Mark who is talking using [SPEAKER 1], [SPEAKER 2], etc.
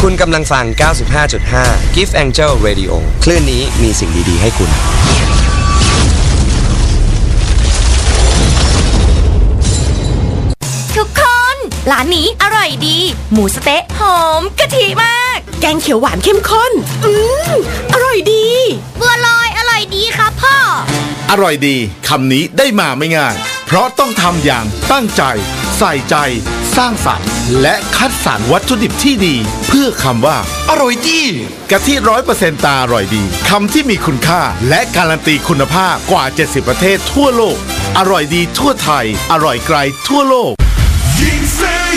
[SPEAKER 1] คุณกำลังฟัง 95.5 Gift Angel Radio คลื่นนี้มีสิ่งดีๆให้คุณ
[SPEAKER 2] ทุกคนร้านนี้อร่อยดีหมูสะเต๊ะหอมกะทิมาก
[SPEAKER 3] แกงเขียวหวานเข้มข้นอร่อยดี
[SPEAKER 2] บัวลอยอร่อยดีครับพ่อ
[SPEAKER 4] อร่อยดีคำนี้ได้มาไม่ง่ายเพราะต้องทำอย่างตั้งใจใส่ใจสร้างสรรค์และคัดสรรวัตถุดิบที่ดีเพื่อคำว่าอร่อยดีกะทิ 100% ตาอร่อยดีคำที่มีคุณค่าและการันตีคุณภาพกว่า70ประเทศทั่วโลกอร่อยดีทั่วไทยอร่อยไกลทั่วโลกยิ่งเซ